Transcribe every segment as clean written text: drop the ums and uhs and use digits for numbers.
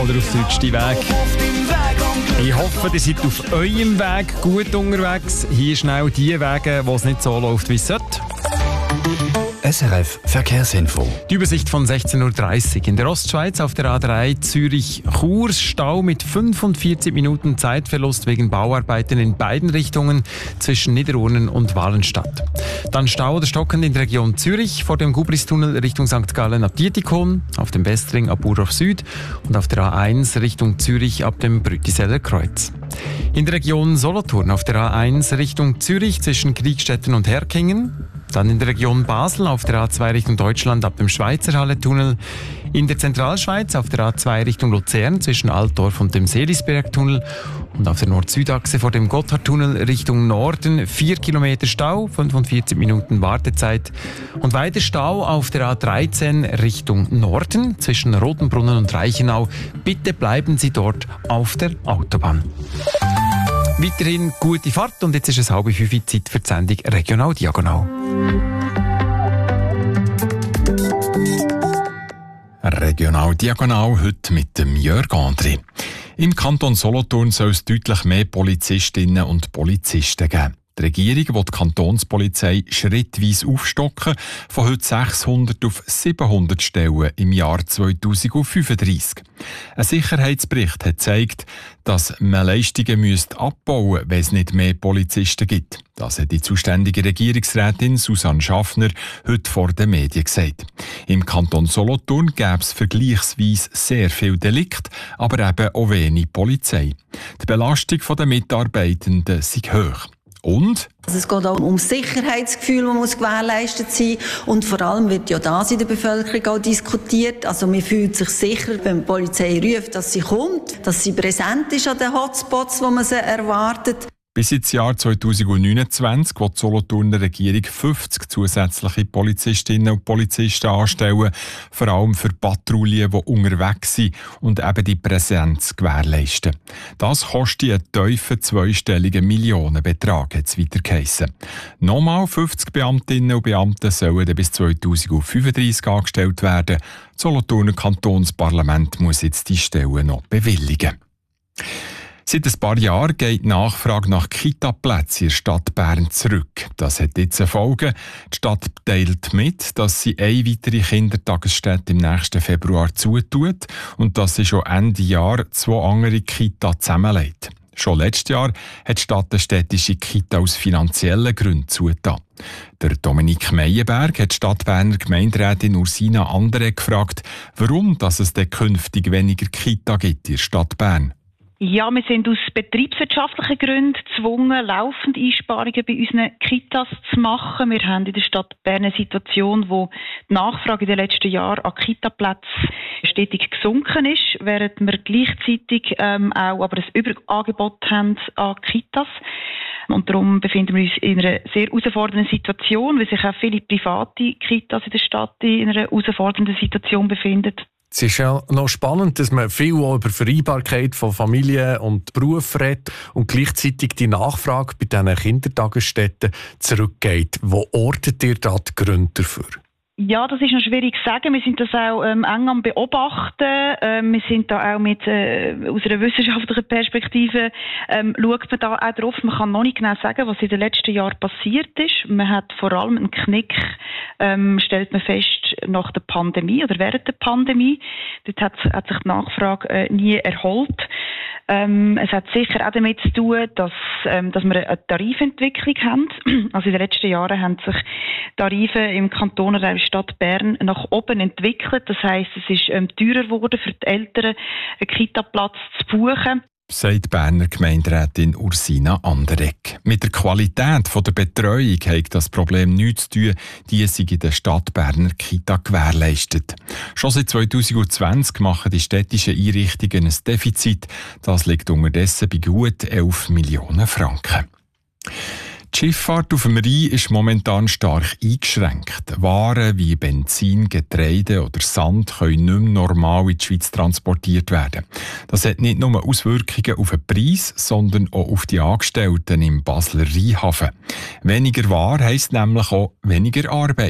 oder auf den letzten Weg. Ich hoffe, ihr seid auf eurem Weg gut unterwegs. Hier schnell die Wege, wo es nicht so läuft, wie es sollte. SRF Verkehrsinfo. Die Übersicht von 16.30 Uhr. In der Ostschweiz auf der A3 Zürich-Chur Stau mit 45 Minuten Zeitverlust wegen Bauarbeiten in beiden Richtungen zwischen Niederurnen und Walenstadt. Dann Stau oder stockend in der Region Zürich vor dem Gubristunnel Richtung St. Gallen ab Dietikon, auf dem Westring ab Burdorf Süd und auf der A1 Richtung Zürich ab dem Brütiseller Kreuz. In der Region Solothurn auf der A1 Richtung Zürich zwischen Kriegstetten und Herkingen. Dann in der Region Basel auf der A2 Richtung Deutschland ab dem Schweizerhalle-Tunnel. In der Zentralschweiz auf der A2 Richtung Luzern zwischen Altdorf und dem Seelisberg-Tunnel. Und auf der Nord-Süd-Achse vor dem Gotthardtunnel Richtung Norden 4 Kilometer Stau, 45 Minuten Wartezeit. Und weiter Stau auf der A13 Richtung Norden zwischen Rotenbrunnen und Reichenau. Bitte bleiben Sie dort auf der Autobahn. Weiterhin gute Fahrt und jetzt ist es 4:30 Zeit für die Sendung Regional Diagonal. Regional Diagonal heute mit dem Jörg André. Im Kanton Solothurn soll es deutlich mehr Polizistinnen und Polizisten geben. Die Regierung will die Kantonspolizei schrittweise aufstocken, von heute 600 auf 700 Stellen im Jahr 2035. Ein Sicherheitsbericht hat gezeigt, dass man Leistungen abbauen müsste, wenn es nicht mehr Polizisten gibt. Das hat die zuständige Regierungsrätin Susanne Schaffner heute vor den Medien gesagt. Im Kanton Solothurn gäbe es vergleichsweise sehr viel Delikte, aber eben auch wenig Polizei. Die Belastung der Mitarbeitenden sei hoch. Und? Es geht auch um das Sicherheitsgefühl, das muss gewährleistet sein. Und vor allem wird ja das in der Bevölkerung auch diskutiert. Also man fühlt sich sicher, wenn die Polizei ruft, dass sie kommt, dass sie präsent ist an den Hotspots, wo man sie erwartet. Bis ins Jahr 2029 will die Solothurner Regierung 50 zusätzliche Polizistinnen und Polizisten anstellen, vor allem für Patrouillen, die unterwegs sind und eben die Präsenz gewährleisten. Das kostet einen tiefen zweistelligen Millionenbetrag, hat es weiter geheissen. Nochmal 50 Beamtinnen und Beamte sollen bis 2035 angestellt werden. Das Solothurner Kantonsparlament muss jetzt die Stellen noch bewilligen. Seit ein paar Jahren geht die Nachfrage nach Kita-Plätzen in der Stadt Bern zurück. Das hat jetzt eine Folge. Die Stadt teilt mit, dass sie eine weitere Kindertagesstätte im nächsten Februar zutut und dass sie schon Ende Jahr 2 andere Kita zusammenlegt. Schon letztes Jahr hat die Stadt eine städtische Kita aus finanziellen Gründen zugetan. Der Dominik Meyerberg hat die Stadtberner Gemeinderätin Ursina Andere gefragt, warum dass es denn künftig weniger Kita gibt in der Stadt Bern. Ja, wir sind aus betriebswirtschaftlichen Gründen gezwungen, laufende Einsparungen bei unseren Kitas zu machen. Wir haben in der Stadt Bern eine Situation, wo die Nachfrage in den letzten Jahren an Kitaplätzen stetig gesunken ist, während wir gleichzeitig auch aber ein Überangebot haben an Kitas. Und darum befinden wir uns in einer sehr herausfordernden Situation, weil sich auch viele private Kitas in der Stadt in einer herausfordernden Situation befinden. Es ist ja noch spannend, dass man viel auch über Vereinbarkeit von Familie und Beruf redet und gleichzeitig die Nachfrage bei diesen Kindertagesstätten zurückgeht. Wo ortet ihr da die Gründe dafür? Ja, das ist noch schwierig zu sagen. Wir sind das auch eng am Beobachten. Wir sind da auch mit aus einer wissenschaftlichen Perspektive schaut man da auch drauf. Man kann noch nicht genau sagen, was in den letzten Jahren passiert ist. Man hat vor allem einen Knick, stellt man fest, nach der Pandemie oder während der Pandemie. Dort hat sich die Nachfrage nie erholt. Es hat sicher auch damit zu tun, dass wir eine Tarifentwicklung haben. Also in den letzten Jahren haben sich Tarife im Kanton oder der Stadt Bern nach oben entwickelt. Das heisst, es ist teurer geworden für die Eltern, einen Kita-Platz zu buchen. Sagt Berner Gemeinderätin Ursina Anderegg. Mit der Qualität der Betreuung hat das Problem nichts zu tun, die sei in der Stadt Berner Kita gewährleistet. Schon seit 2020 machen die städtischen Einrichtungen ein Defizit. Das liegt unterdessen bei gut 11 Millionen Franken. Die Schifffahrt auf dem Rhein ist momentan stark eingeschränkt. Waren wie Benzin, Getreide oder Sand können nicht mehr normal in die Schweiz transportiert werden. Das hat nicht nur Auswirkungen auf den Preis, sondern auch auf die Angestellten im Basler Rheinhafen. Weniger Ware heisst nämlich auch weniger Arbeit.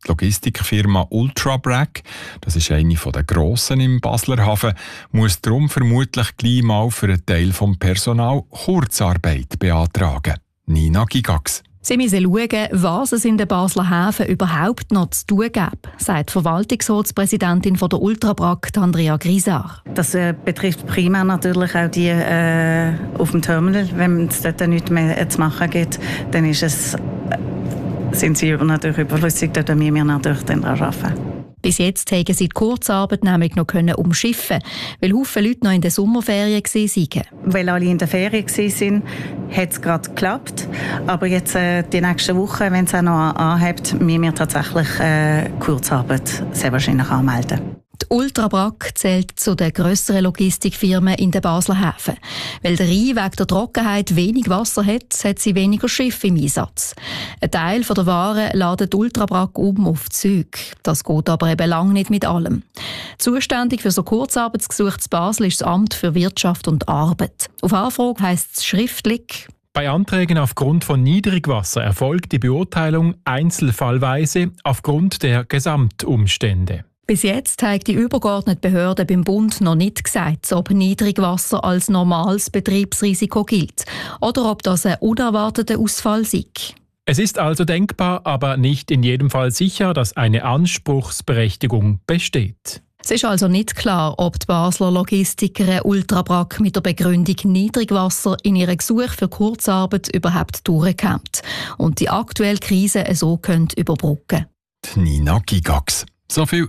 Die Logistikfirma Ultrabrag, das ist eine der grossen im Basler Hafen, muss darum vermutlich gleich mal für einen Teil des Personals Kurzarbeit beantragen. Nina Gigax. Sie müssen schauen, was es in den Basler Häfen überhaupt noch zu tun gibt, sagt die Verwaltungsratspräsidentin von der Ultrabrag, Andrea Grisar. Das betrifft primär natürlich auch die auf dem Terminal. Wenn es dort nichts mehr zu machen gibt, dann sind sie natürlich überflüssig, dort müssen wir natürlich dann arbeiten. Bis jetzt haben sie die Kurzarbeit nämlich noch umschiffen, weil viele Leute noch in den Sommerferien waren. Weil alle in der Ferien waren, hat es gerade geklappt. Aber jetzt die nächsten Wochen, wenn es auch noch anhebt, müssen wir tatsächlich Kurzarbeit sehr wahrscheinlich anmelden. Die Ultrabrag zählt zu den grösseren Logistikfirmen in den Basler Häfen. Weil der Rhein wegen der Trockenheit wenig Wasser hat sie weniger Schiffe im Einsatz. Ein Teil der Waren ladet die Ultrabrag auf Züge. Das geht aber eben lange nicht mit allem. Zuständig für so Kurzarbeitsgesuche zu Basel ist das Amt für Wirtschaft und Arbeit. Auf Anfrage heisst es schriftlich: Bei Anträgen aufgrund von Niedrigwasser erfolgt die Beurteilung einzelfallweise aufgrund der Gesamtumstände. Bis jetzt hat die übergeordnete Behörde beim Bund noch nicht gesagt, ob Niedrigwasser als normales Betriebsrisiko gilt oder ob das ein unerwarteter Ausfall sei. Es ist also denkbar, aber nicht in jedem Fall sicher, dass eine Anspruchsberechtigung besteht. Es ist also nicht klar, ob die Basler Logistiker Ultrabrag mit der Begründung Niedrigwasser in ihrem Gesuch für Kurzarbeit überhaupt durchkommt und die aktuelle Krise so überbrücken können. Nina Gigax. So viel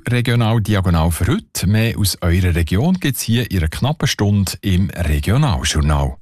Regional-Diagonal für heute. Mehr aus eurer Region gibt es hier in einer knappen Stunde im Regionaljournal.